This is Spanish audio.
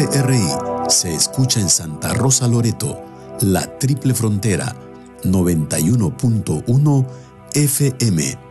XRI se escucha en Santa Rosa Loreto, la Triple Frontera, 91.1 FM.